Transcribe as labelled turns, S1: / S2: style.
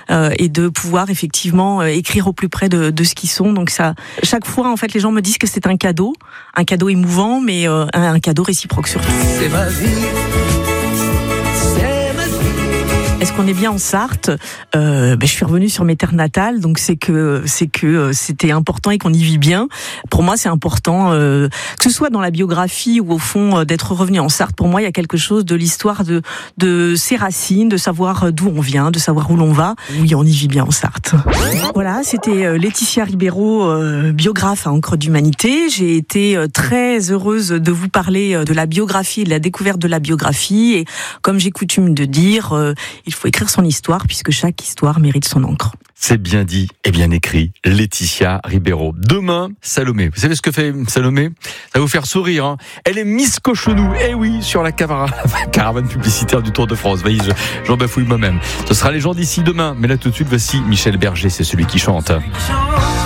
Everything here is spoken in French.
S1: et de pouvoir effectivement écrire au plus près de ce qu'ils sont. Donc ça, chaque fois en fait, les gens me disent que c'est un cadeau émouvant, mais un cadeau réciproque surtout.
S2: C'est ma vie.
S1: Est-ce qu'on est bien en Sarthe ? Je suis revenue sur mes terres natales, donc c'est que c'était important et qu'on y vit bien. Pour moi, c'est important, que ce soit dans la biographie ou au fond d'être revenu en Sarthe. Pour moi, il y a quelque chose de l'histoire de ses racines, de savoir d'où on vient, de savoir où l'on va. Oui, on y vit bien en Sarthe. Voilà, c'était Laetitia Ribeiro, biographe à Encre d'Humanité. J'ai été très heureuse de vous parler de la biographie et de la découverte de la biographie. Et comme j'ai coutume de dire, il faut écrire son histoire puisque chaque histoire mérite son encre.
S3: C'est bien dit et bien écrit, Laetitia Ribeiro. Demain, Salomé. Vous savez ce que fait Salomé ? Ça va vous faire sourire, hein. Elle est Miss Cochonou. Eh oui, sur la caravane publicitaire du Tour de France. Voyez, j'en bafouille moi-même. Ce sera les gens d'ici demain. Mais là, tout de suite, voici Michel Berger. C'est celui qui chante.